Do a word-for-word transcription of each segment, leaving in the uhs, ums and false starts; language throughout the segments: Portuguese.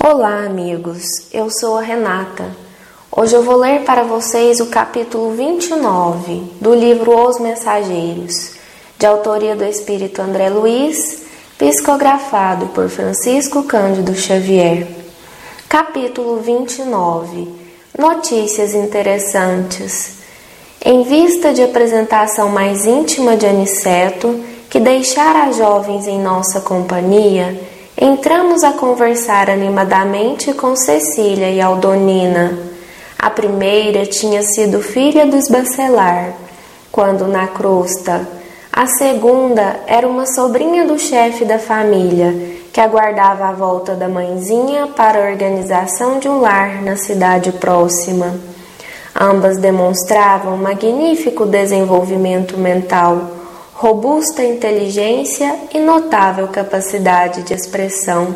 Olá, amigos, eu sou a Renata. Hoje eu vou ler para vocês o capítulo vinte e nove do livro Os Mensageiros, de autoria do Espírito André Luiz, psicografado por Francisco Cândido Xavier. Capítulo vinte e nove. Notícias interessantes. Em vista de apresentação mais íntima de Aniceto, que deixara as jovens em nossa companhia, entramos a conversar animadamente com Cecília e Aldonina. A primeira tinha sido filha dos Bacelar, quando na crosta. A segunda era uma sobrinha do chefe da família, que aguardava a volta da mãezinha para a organização de um lar na cidade próxima. Ambas demonstravam magnífico desenvolvimento mental, robusta inteligência e notável capacidade de expressão.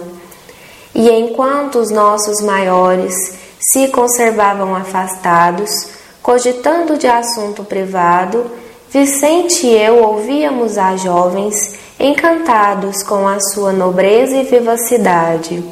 E enquanto os nossos maiores se conservavam afastados, cogitando de assunto privado, Vicente e eu ouvíamos as jovens encantados com a sua nobreza e vivacidade.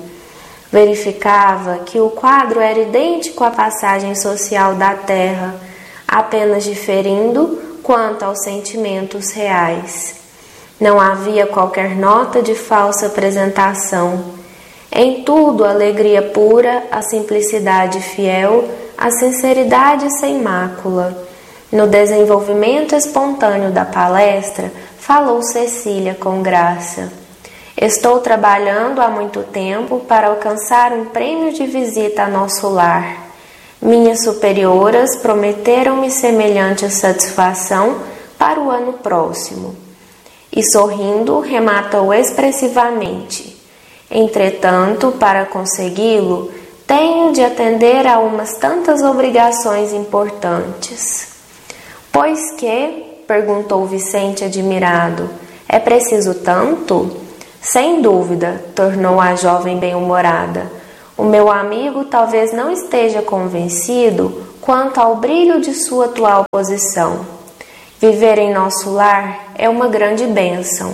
Verificava que o quadro era idêntico à passagem social da terra, apenas diferindo quanto aos sentimentos reais. Não havia qualquer nota de falsa apresentação. Em tudo, a alegria pura, a simplicidade fiel, a sinceridade sem mácula. No desenvolvimento espontâneo da palestra, falou Cecília com graça. Estou trabalhando há muito tempo para alcançar um prêmio de visita a nosso lar. Minhas superioras prometeram-me semelhante satisfação para o ano próximo. E sorrindo, rematou expressivamente. Entretanto, para consegui-lo, tenho de atender a umas tantas obrigações importantes. Pois que? Perguntou Vicente admirado. É preciso tanto? Sem dúvida, tornou a jovem bem-humorada. O meu amigo talvez não esteja convencido quanto ao brilho de sua atual posição. Viver em nosso lar é uma grande bênção.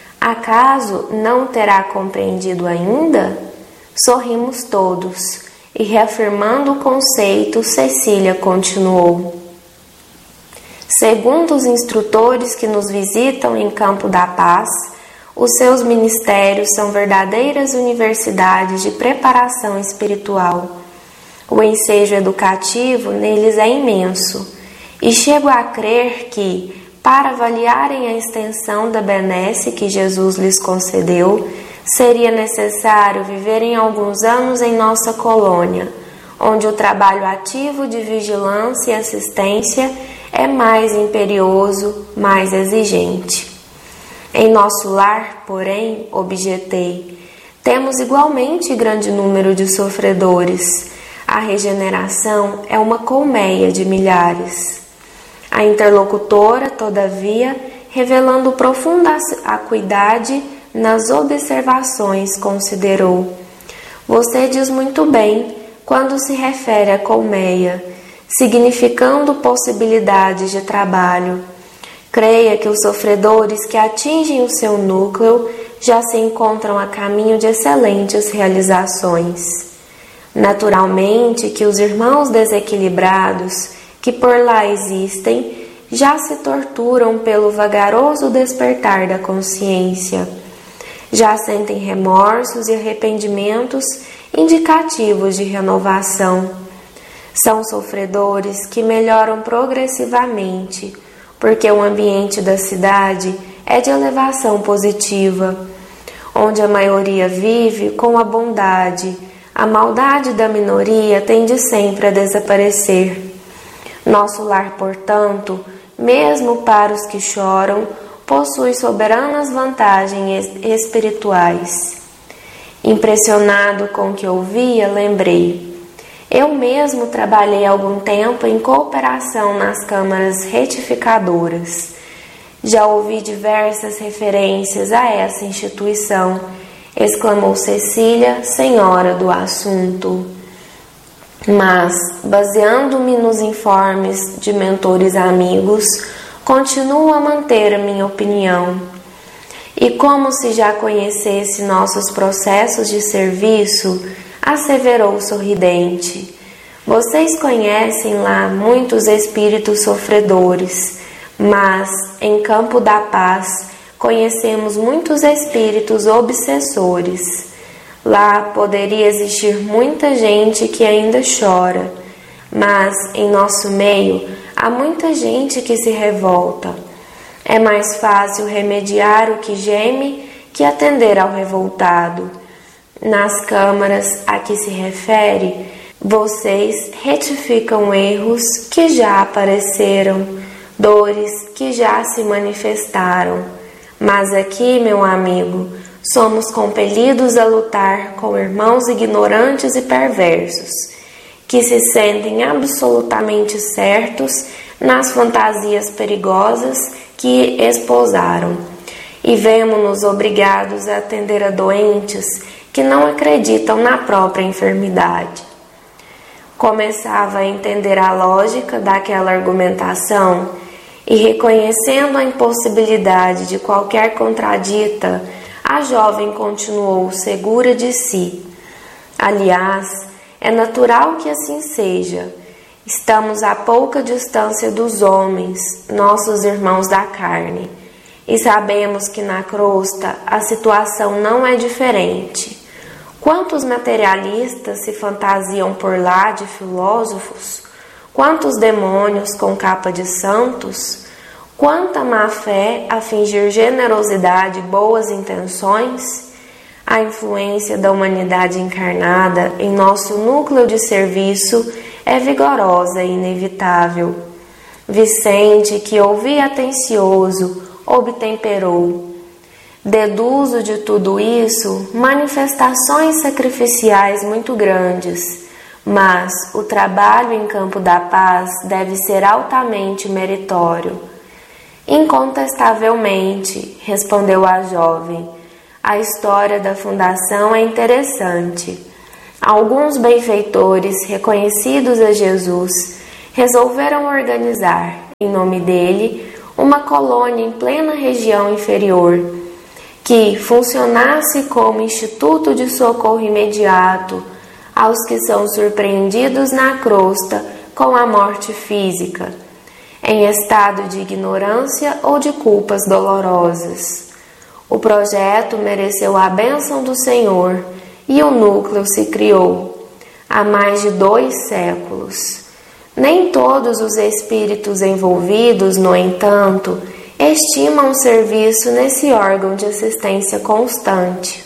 Acaso não terá compreendido ainda? Sorrimos todos, e reafirmando o conceito, Cecília continuou. Segundo os instrutores que nos visitam em Campo da Paz, os seus ministérios são verdadeiras universidades de preparação espiritual. O ensejo educativo neles é imenso, e chego a crer que, para avaliarem a extensão da benesse que Jesus lhes concedeu, seria necessário viverem alguns anos em nossa colônia, onde o trabalho ativo de vigilância e assistência é mais imperioso, mais exigente. Em nosso lar, porém, objetei, temos igualmente grande número de sofredores. A regeneração é uma colmeia de milhares. A interlocutora, todavia, revelando profunda acuidade nas observações, considerou: você diz muito bem quando se refere à colmeia, significando possibilidades de trabalho. Creia que os sofredores que atingem o seu núcleo já se encontram a caminho de excelentes realizações. Naturalmente que os irmãos desequilibrados que por lá existem já se torturam pelo vagaroso despertar da consciência. Já sentem remorsos e arrependimentos indicativos de renovação. São sofredores que melhoram progressivamente, porque o ambiente da cidade é de elevação positiva, onde a maioria vive com a bondade, a maldade da minoria tende sempre a desaparecer. Nosso lar, portanto, mesmo para os que choram, possui soberanas vantagens espirituais. Impressionado com o que ouvia, lembrei. Eu mesmo trabalhei algum tempo em cooperação nas câmaras retificadoras. Já ouvi diversas referências a essa instituição, exclamou Cecília, senhora do assunto. Mas, baseando-me nos informes de mentores amigos, continuo a manter a minha opinião. E como se já conhecesse nossos processos de serviço, asseverou sorridente. Vocês conhecem lá muitos espíritos sofredores, mas em Campo da Paz conhecemos muitos espíritos obsessores. Lá poderia existir muita gente que ainda chora, mas em nosso meio há muita gente que se revolta. É mais fácil remediar o que geme que atender ao revoltado. Nas câmaras a que se refere, vocês retificam erros que já apareceram, dores que já se manifestaram. Mas aqui, meu amigo, somos compelidos a lutar com irmãos ignorantes e perversos, que se sentem absolutamente certos nas fantasias perigosas que esposaram, e vemo-nos obrigados a atender a doentes que não acreditam na própria enfermidade. Começava a entender a lógica daquela argumentação e, reconhecendo a impossibilidade de qualquer contradita, a jovem continuou segura de si. Aliás, é natural que assim seja. Estamos a pouca distância dos homens, nossos irmãos da carne, e sabemos que na crosta a situação não é diferente. Quantos materialistas se fantasiam por lá de filósofos? Quantos demônios com capa de santos? Quanta má fé a fingir generosidade e boas intenções? A influência da humanidade encarnada em nosso núcleo de serviço é vigorosa e inevitável. Vicente, que ouvia atencioso, obtemperou. Deduzo de tudo isso manifestações sacrificiais muito grandes, mas o trabalho em Campo da Paz deve ser altamente meritório. Incontestavelmente, respondeu a jovem, a história da fundação é interessante. Alguns benfeitores reconhecidos a Jesus resolveram organizar, em nome dele, uma colônia em plena região inferior, que funcionasse como instituto de socorro imediato aos que são surpreendidos na crosta com a morte física, em estado de ignorância ou de culpas dolorosas. O projeto mereceu a bênção do Senhor e o núcleo se criou há mais de dois séculos. Nem todos os espíritos envolvidos, no entanto, estimam o serviço nesse órgão de assistência constante.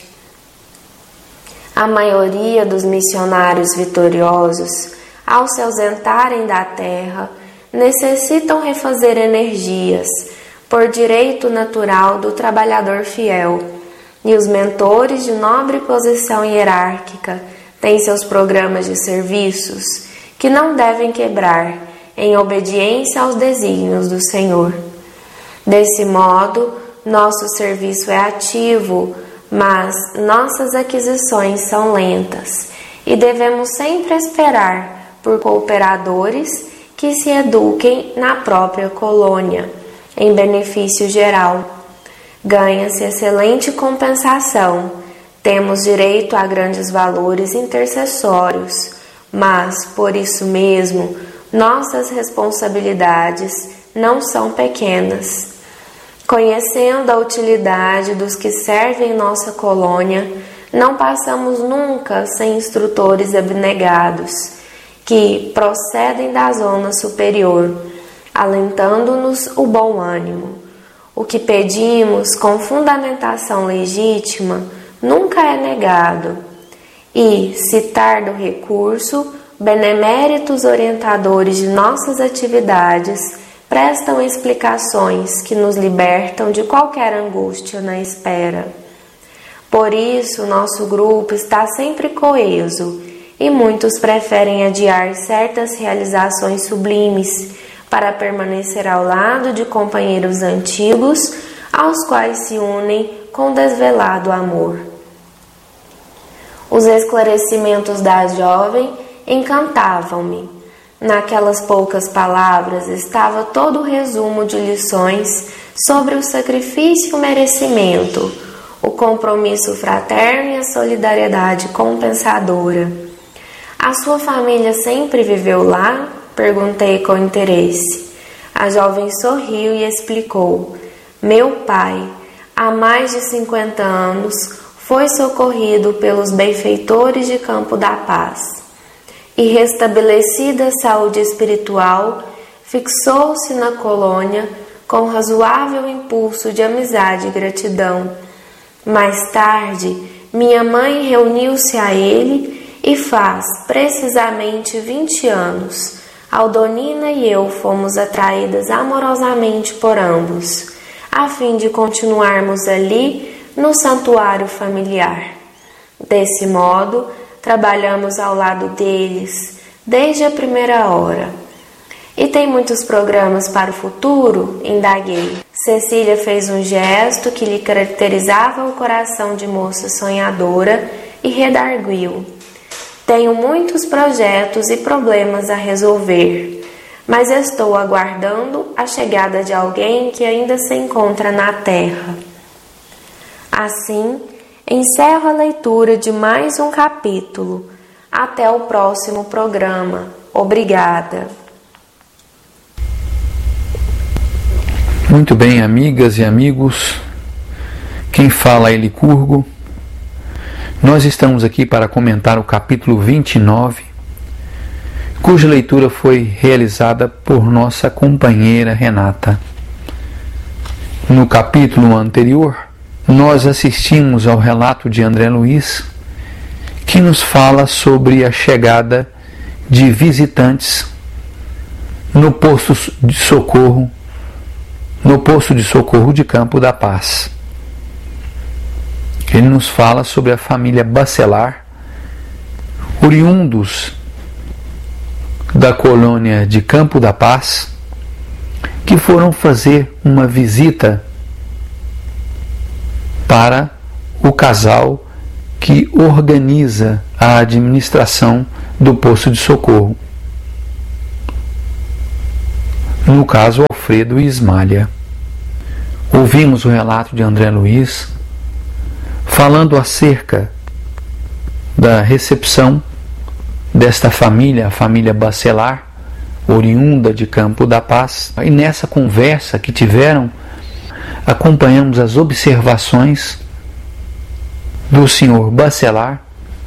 A maioria dos missionários vitoriosos, ao se ausentarem da terra, necessitam refazer energias, por direito natural do trabalhador fiel, e os mentores de nobre posição hierárquica têm seus programas de serviços que não devem quebrar, em obediência aos desígnios do Senhor. Desse modo, nosso serviço é ativo, mas nossas aquisições são lentas, e devemos sempre esperar por cooperadores que se eduquem na própria colônia, em benefício geral. Ganha-se excelente compensação, temos direito a grandes valores intercessórios, mas, por isso mesmo, nossas responsabilidades não são pequenas. Conhecendo a utilidade dos que servem nossa colônia, não passamos nunca sem instrutores abnegados, que procedem da zona superior, alentando-nos o bom ânimo. O que pedimos com fundamentação legítima nunca é negado, e, se tarda o recurso, beneméritos orientadores de nossas atividades prestam explicações que nos libertam de qualquer angústia na espera. Por isso, nosso grupo está sempre coeso, e muitos preferem adiar certas realizações sublimes para permanecer ao lado de companheiros antigos aos quais se unem com desvelado amor. Os esclarecimentos da jovem encantavam-me. Naquelas poucas palavras estava todo o resumo de lições sobre o sacrifício e o merecimento, o compromisso fraterno e a solidariedade compensadora. A sua família sempre viveu lá? Perguntei com interesse. A jovem sorriu e explicou: meu pai, há mais de cinquenta anos, foi socorrido pelos benfeitores de Campo da Paz. E restabelecida a saúde espiritual, fixou-se na colônia com razoável impulso de amizade e gratidão. Mais tarde, minha mãe reuniu-se a ele e faz precisamente vinte anos, Aldonina e eu fomos atraídas amorosamente por ambos, a fim de continuarmos ali no santuário familiar. Desse modo, trabalhamos ao lado deles desde a primeira hora. E tem muitos programas para o futuro? Indaguei. Cecília fez um gesto que lhe caracterizava o coração de moça sonhadora e redarguiu: tenho muitos projetos e problemas a resolver, mas estou aguardando a chegada de alguém que ainda se encontra na Terra. Assim, encerro a leitura de mais um capítulo. Até o próximo programa. Obrigada. Muito bem, amigas e amigos. Quem fala é Licurgo. Nós estamos aqui para comentar o capítulo vinte e nove, cuja leitura foi realizada por nossa companheira Renata. No capítulo anterior, nós assistimos ao relato de André Luiz, que nos fala sobre a chegada de visitantes no posto de socorro, no posto de socorro de Campo da Paz. Ele nos fala sobre a família Bacelar, oriundos da colônia de Campo da Paz, que foram fazer uma visita para o casal que organiza a administração do posto de socorro. No caso, Alfredo e Ismália. Ouvimos o relato de André Luiz falando acerca da recepção desta família, a família Bacelar, oriunda de Campo da Paz. E nessa conversa que tiveram, acompanhamos as observações do senhor Bacelar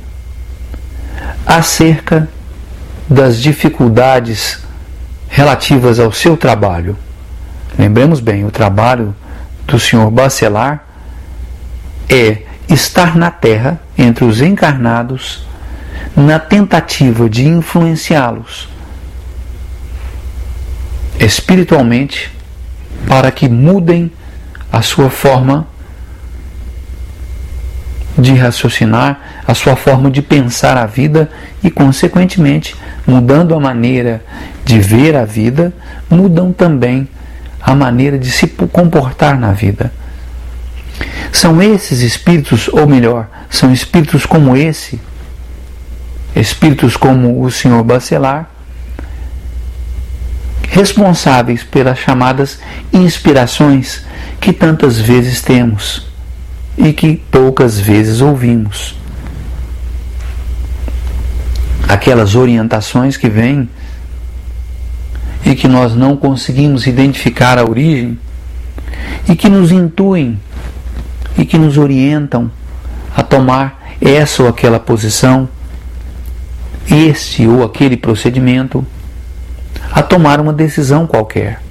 acerca das dificuldades relativas ao seu trabalho. Lembremos bem, o trabalho do senhor Bacelar é estar na Terra, entre os encarnados, na tentativa de influenciá-los espiritualmente para que mudem a sua forma de raciocinar, a sua forma de pensar a vida e, consequentemente, mudando a maneira de ver a vida, mudam também a maneira de se comportar na vida. São esses espíritos, ou melhor, são espíritos como esse, espíritos como o senhor Bacelar, responsáveis pelas chamadas inspirações que tantas vezes temos e que poucas vezes ouvimos. Aquelas orientações que vêm e que nós não conseguimos identificar a origem e que nos intuem e que nos orientam a tomar essa ou aquela posição, este ou aquele procedimento, a tomar uma decisão qualquer.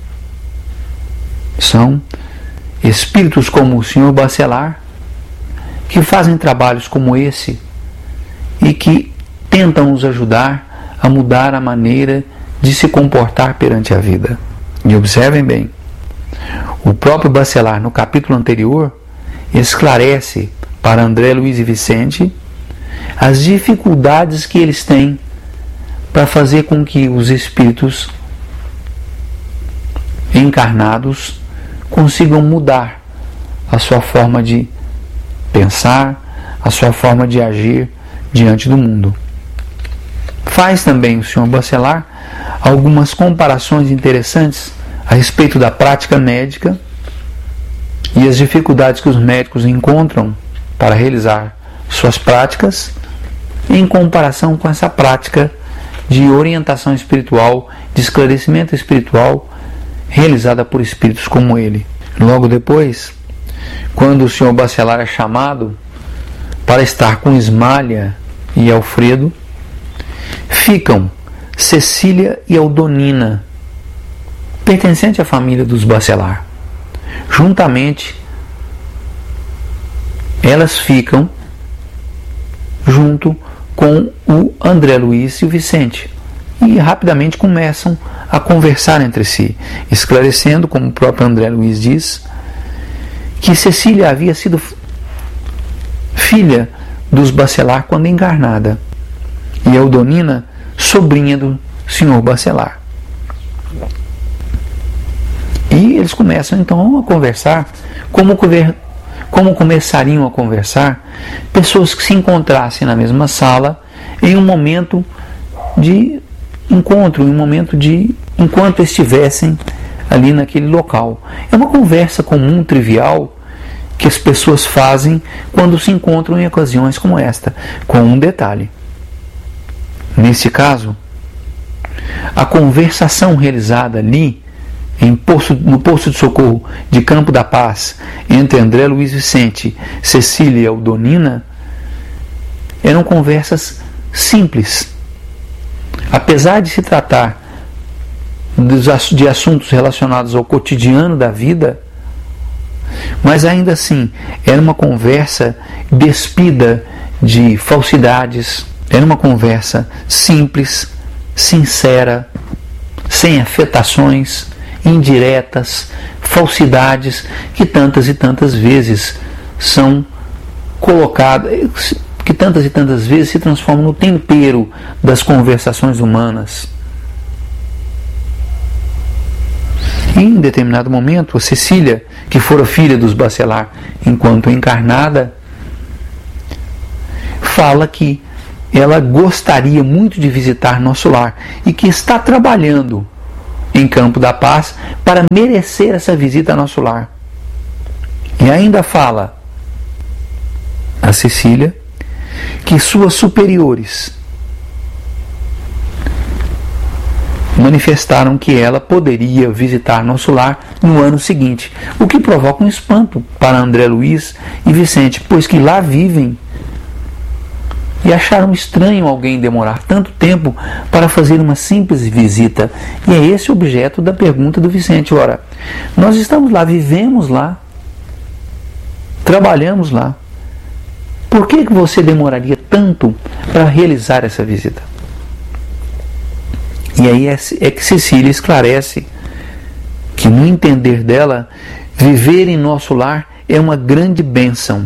São espíritos como o senhor Bacelar, que fazem trabalhos como esse e que tentam nos ajudar a mudar a maneira de se comportar perante a vida. E observem bem, o próprio Bacelar, no capítulo anterior, esclarece para André Luiz e Vicente as dificuldades que eles têm para fazer com que os espíritos encarnados consigam mudar a sua forma de pensar, a sua forma de agir diante do mundo. Faz também o senhor Bacelar algumas comparações interessantes a respeito da prática médica e as dificuldades que os médicos encontram para realizar suas práticas em comparação com essa prática de orientação espiritual, de esclarecimento espiritual realizada por espíritos como ele. Logo depois, quando o senhor Bacelar é chamado para estar com Ismália e Alfredo, ficam Cecília e Aldonina, pertencente à família dos Bacelar. Juntamente, elas ficam junto com o André Luiz e o Vicente e rapidamente começam a conversar entre si, esclarecendo, como o próprio André Luiz diz, que Cecília havia sido filha dos Bacelar quando encarnada e Aldonina sobrinha do senhor Bacelar. E eles começam então a conversar como, como começariam a conversar pessoas que se encontrassem na mesma sala em um momento de encontro, em um momento de enquanto estivessem ali naquele local. É uma conversa comum, trivial, que as pessoas fazem quando se encontram em ocasiões como esta, com um detalhe. Nesse caso, a conversação realizada ali em posto, no posto de socorro de Campo da Paz entre André Luiz Vicente, Cecília e Aldonina eram conversas simples. Apesar de se tratar de assuntos relacionados ao cotidiano da vida, mas ainda assim era uma conversa despida de falsidades, era uma conversa simples, sincera, sem afetações, indiretas, falsidades que tantas e tantas vezes são colocadas, que tantas e tantas vezes se transformam no tempero das conversações humanas. E em determinado momento, a Cecília, que fora filha dos Bacelar enquanto encarnada, fala que ela gostaria muito de visitar nosso lar e que está trabalhando em Campo da Paz para merecer essa visita a nosso lar. E ainda fala a Cecília que suas superiores manifestaram que ela poderia visitar nosso lar no ano seguinte, o que provoca um espanto para André Luiz e Vicente, pois que lá vivem, e acharam estranho alguém demorar tanto tempo para fazer uma simples visita. E é esse o objeto da pergunta do Vicente. Ora, nós estamos lá, vivemos lá, trabalhamos lá. Por que que você demoraria tanto para realizar essa visita? E aí é que Cecília esclarece que, no entender dela, viver em nosso lar é uma grande bênção.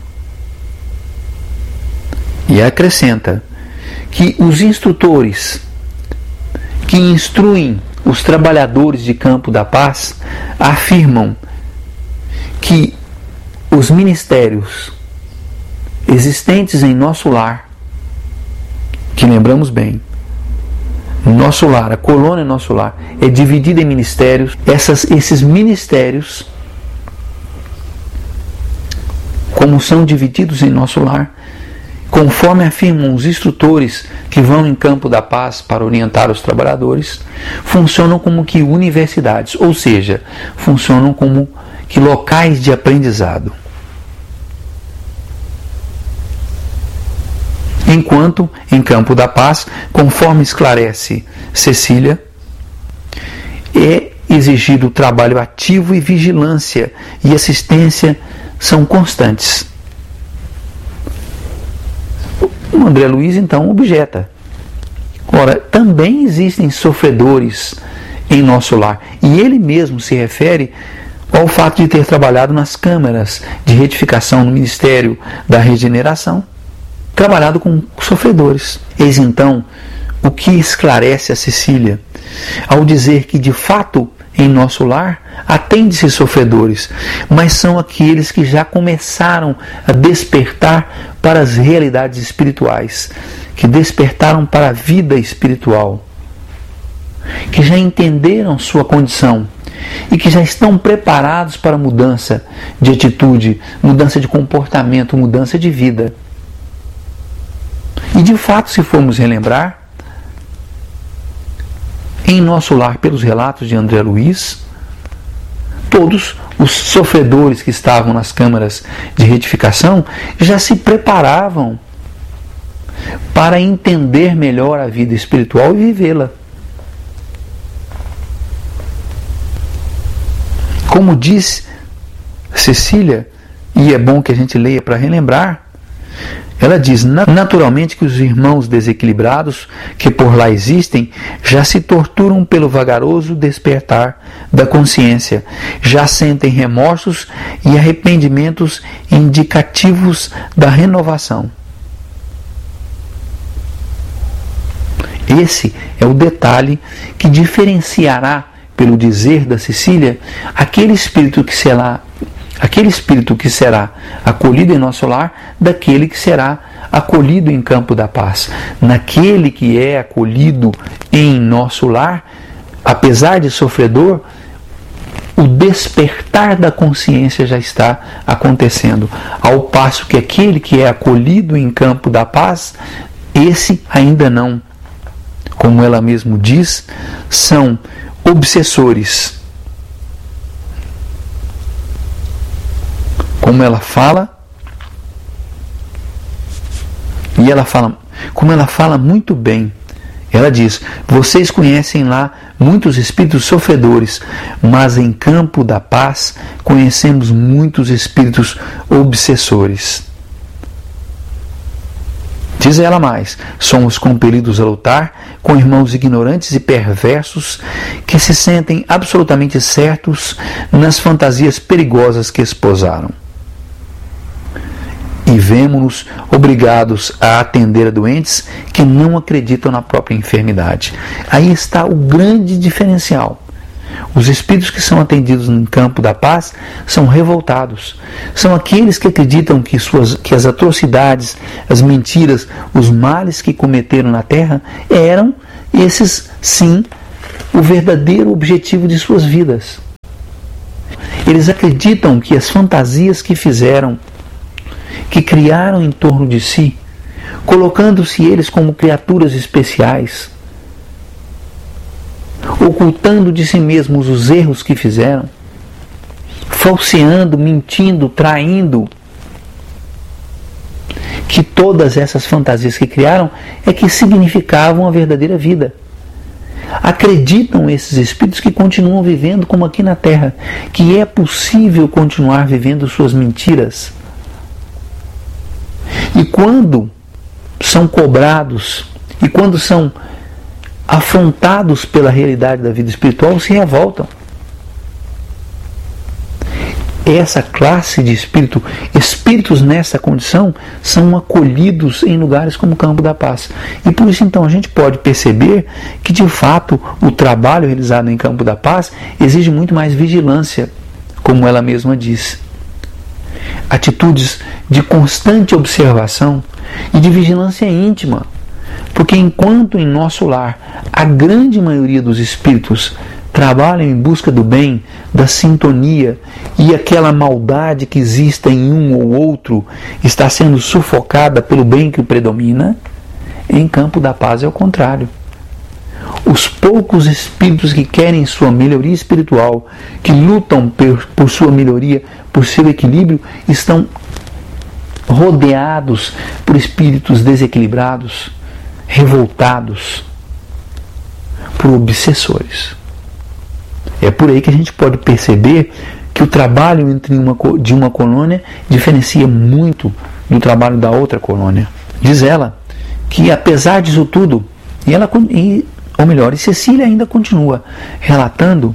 E acrescenta que os instrutores que instruem os trabalhadores de Campo da Paz afirmam que os ministérios existentes em nosso lar, que lembramos bem, nosso lar, a colônia nosso lar, é dividida em ministérios. Essas, esses ministérios, como são divididos em nosso lar, conforme afirmam os instrutores que vão em Campo da Paz para orientar os trabalhadores, funcionam como que universidades, ou seja, funcionam como que locais de aprendizado. Enquanto, em Campo da Paz, conforme esclarece Cecília, é exigido trabalho ativo e vigilância e assistência são constantes. O André Luiz, então, objeta. Ora, também existem sofredores em nosso lar. E ele mesmo se refere ao fato de ter trabalhado nas câmaras de retificação no Ministério da Regeneração, trabalhado com sofredores. Eis então o que esclarece a Cecília ao dizer que, de fato, em nosso lar atende-se sofredores, mas são aqueles que já começaram a despertar para as realidades espirituais, que despertaram para a vida espiritual, que já entenderam sua condição e que já estão preparados para mudança de atitude, mudança de comportamento, mudança de vida. E de fato, se formos relembrar, em nosso lar, pelos relatos de André Luiz, todos os sofredores que estavam nas câmaras de retificação já se preparavam para entender melhor a vida espiritual e vivê-la. Como diz Cecília, e é bom que a gente leia para relembrar, ela diz: naturalmente que os irmãos desequilibrados que por lá existem já se torturam pelo vagaroso despertar da consciência, já sentem remorsos e arrependimentos indicativos da renovação. Esse é o detalhe que diferenciará, pelo dizer da Cecília, aquele espírito que será, aquele espírito que será acolhido em nosso lar daquele que será acolhido em campo da paz. Naquele que é acolhido em nosso lar, apesar de sofredor, o despertar da consciência já está acontecendo, ao passo que aquele que é acolhido em campo da paz, esse ainda não. Como ela mesmo diz, são obsessores. Como ela fala, e ela fala, como ela fala muito bem, ela diz: vocês conhecem lá muitos espíritos sofredores, mas em campo da paz conhecemos muitos espíritos obsessores. Diz ela mais: somos compelidos a lutar com irmãos ignorantes e perversos que se sentem absolutamente certos nas fantasias perigosas que esposaram. E vemo-nos obrigados a atender a doentes que não acreditam na própria enfermidade. Aí está o grande diferencial. Os espíritos que são atendidos no campo da paz são revoltados. São aqueles que acreditam que, suas, que as atrocidades, as mentiras, os males que cometeram na terra eram, esses sim, o verdadeiro objetivo de suas vidas. Eles acreditam que as fantasias que fizeram, que criaram em torno de si, colocando-se eles como criaturas especiais, ocultando de si mesmos os erros que fizeram, falseando, mentindo, traindo, que todas essas fantasias que criaram é que significavam a verdadeira vida. Acreditam esses espíritos que continuam vivendo como aqui na Terra, que é possível continuar vivendo suas mentiras. E quando são cobrados, e quando são afrontados pela realidade da vida espiritual, se revoltam. Essa classe de espírito, espíritos nessa condição, são acolhidos em lugares como o Campo da Paz. E por isso então a gente pode perceber que de fato o trabalho realizado em Campo da Paz exige muito mais vigilância, como ela mesma diz. Atitudes de constante observação e de vigilância íntima. Porque enquanto em nosso lar a grande maioria dos espíritos trabalham em busca do bem, da sintonia, e aquela maldade que existe em um ou outro está sendo sufocada pelo bem que o predomina, em Campo da Paz é o contrário. Os poucos espíritos que querem sua melhoria espiritual, que lutam por, por sua melhoria, por seu equilíbrio, estão rodeados por espíritos desequilibrados, revoltados, por obsessores. É por aí que a gente pode perceber que o trabalho entre uma, de uma colônia diferencia muito do trabalho da outra colônia. Diz ela que apesar disso tudo, e ela, e, ou melhor, e Cecília ainda continua relatando,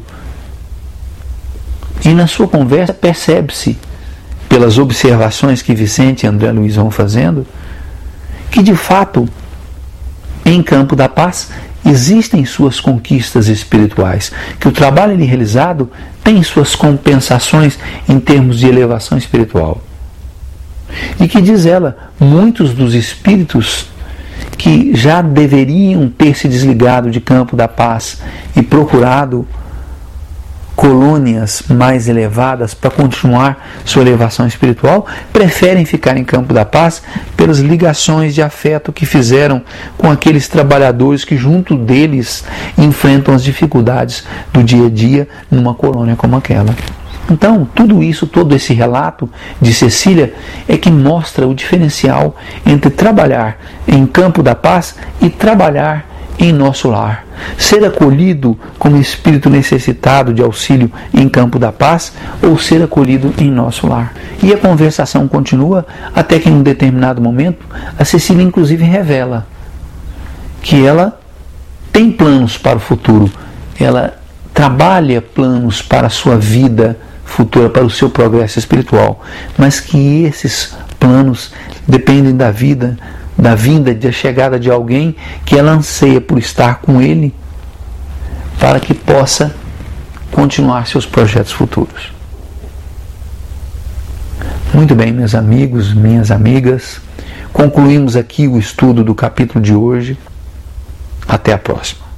e na sua conversa percebe-se, pelas observações que Vicente e André Luiz vão fazendo, que de fato, em Campo da Paz, existem suas conquistas espirituais, que o trabalho ali realizado tem suas compensações em termos de elevação espiritual. E que, diz ela, muitos dos espíritos que já deveriam ter se desligado de Campo da Paz e procurado colônias mais elevadas para continuar sua elevação espiritual, preferem ficar em Campo da Paz pelas ligações de afeto que fizeram com aqueles trabalhadores que junto deles enfrentam as dificuldades do dia a dia numa colônia como aquela. Então, tudo isso, todo esse relato de Cecília é que mostra o diferencial entre trabalhar em Campo da Paz e trabalhar em nosso lar. Ser acolhido como espírito necessitado de auxílio em Campo da Paz ou ser acolhido em nosso lar. E a conversação continua até que em um determinado momento a Cecília inclusive revela que ela tem planos para o futuro. Ela trabalha planos para a sua vida futura, para o seu progresso espiritual, mas que esses planos dependem da vida, da vinda, da chegada de alguém que ela anseia por estar com ele para que possa continuar seus projetos futuros. Muito bem, meus amigos, minhas amigas, concluímos aqui o estudo do capítulo de hoje. Até a próxima.